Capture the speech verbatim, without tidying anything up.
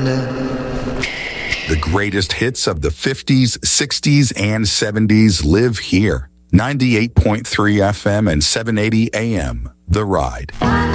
The greatest hits of the fifties, sixties, and seventies live here. ninety-eight point three F M and seven eighty A M. The Ride.